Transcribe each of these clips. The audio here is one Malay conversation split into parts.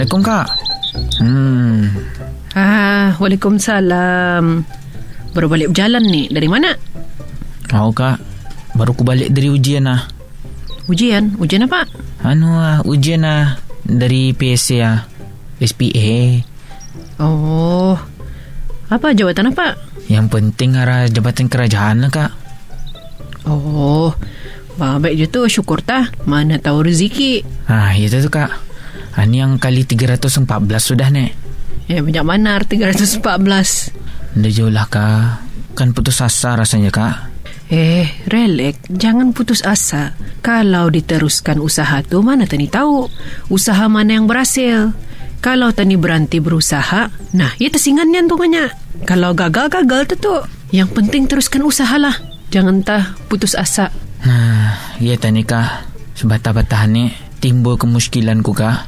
Assalamualaikum Kak. Waalaikumsalam. Baru balik berjalan ni. Dari mana? Kak, baru ku balik dari ujian lah. Ujian? Ujian apa? Ujian lah dari PSA SPA. Oh, apa jawatan apa? Yang penting arah jabatan kerajaan lah Kak. Oh, baik je tu, syukur tah. Mana tahu rezeki. Itu tu Kak. Ini yang kali 314 sudah nek. Banyak mana 314? Dah jauh lah Kak. Kan putus asa rasanya Kak. Relax. Jangan putus asa. Kalau diteruskan usaha tu, mana tani tahu usaha mana yang berhasil. Kalau tani berhenti berusaha, ya tersingannya tu banyak. Kalau gagal tu. Yang penting teruskan usahalah. Jangan putus asa. Ya tani Kak. Sebatah-batah ni timbul kemuskilanku Kak.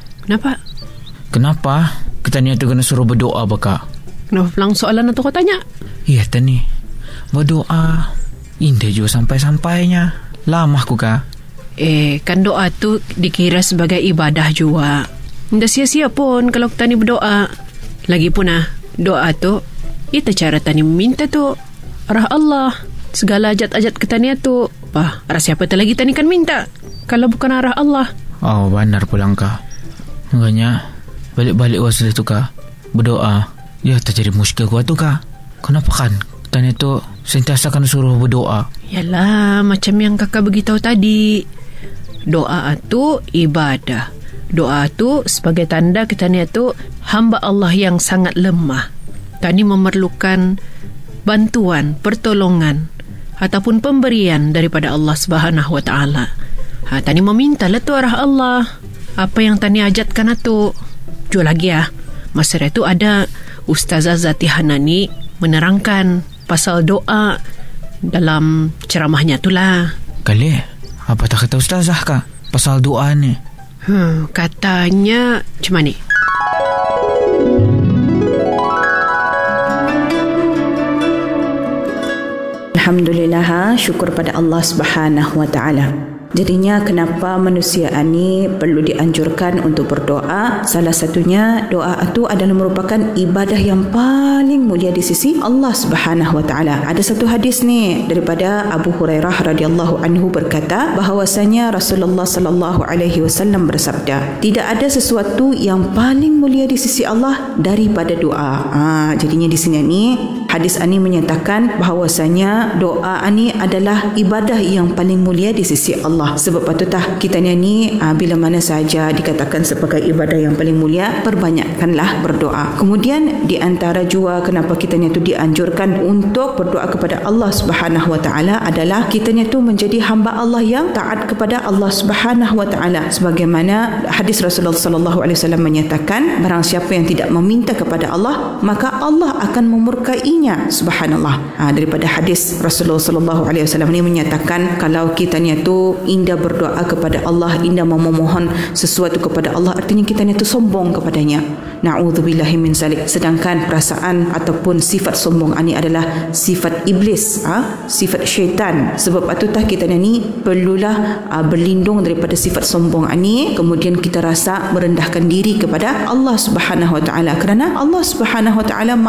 Kenapa? Ketanya tu kena suruh berdoa Kak. Kenapa pelang soalan tu kau tanya? Ya tani. Berdoa. Indah juga sampai-sampainya. Lama aku Kak. Kan doa tu dikira sebagai ibadah juga. Tidak sia-sia pun kalau tani berdoa. Lagipun doa tu itu cara tani meminta tu arah Allah. Segala ajat-ajat ketania tu arah siapa tu lagi tani kan minta kalau bukan arah Allah. Benar pulang Kak. Makanya balik-balik wasil tu Kak berdoa. Ya terjadi muskil kuat tu Kak. Kenapa kan tani tu sentiasa kan suruh berdoa? Yalah, macam yang kakak beritahu tadi. Doa tu ibadah. Doa tu sebagai tanda kita ni tu hamba Allah yang sangat lemah. Tani memerlukan bantuan, pertolongan ataupun pemberian daripada Allah Subhanahu Wa Taala. Tani memintalah tu arah Allah. Apa yang tani ajatkan tu. Jujur lagi masa itu ada Ustazah Zati Hanani menerangkan pasal doa dalam ceramahnya itulah. Kali apa tak kata Ustazah Kak pasal doa ni? Katanya macam mana? Alhamdulillah, syukur pada Allah Subhanahu Wa Taala. Jadinya kenapa manusia ini perlu dianjurkan untuk berdoa? Salah satunya doa itu adalah merupakan ibadah yang paling mulia di sisi Allah Subhanahu Wa Taala. Ada satu hadis ni daripada Abu Hurairah radhiyallahu anhu berkata bahawasanya Rasulullah sallallahu alaihi wasallam bersabda, tidak ada sesuatu yang paling mulia di sisi Allah daripada doa. Jadinya di sini ni hadis ini menyatakan bahawasanya doa ini adalah ibadah yang paling mulia di sisi Allah. Sebab patutlah kita ni bila mana saja dikatakan sebagai ibadah yang paling mulia, perbanyakkanlah berdoa. Kemudian di antara jua kenapa kita ni tu dianjurkan untuk berdoa kepada Allah Subhanahu Wa Taala adalah kita ni tu menjadi hamba Allah yang taat kepada Allah Subhanahu Wa Taala. Sebagaimana hadis Rasulullah sallallahu alaihi wasallam menyatakan, barang siapa yang tidak meminta kepada Allah, maka Allah akan memurkainya. Subhanallah. Daripada hadis Rasulullah sallallahu alaihi wasallam ni menyatakan kalau kita ni tu indah berdoa kepada Allah, indah memohon sesuatu kepada Allah, artinya kita ni tu sombong kepadanya. Na'udzubillahi min zalik. Sedangkan perasaan ataupun sifat sombong ini adalah sifat iblis, sifat syaitan. Sebab patutlah kita ni perlulah berlindung daripada sifat sombong ini. Kemudian kita rasa merendahkan diri kepada Allah Subhanahu Wa Taala, kerana Allah Subhanahu Wa Taala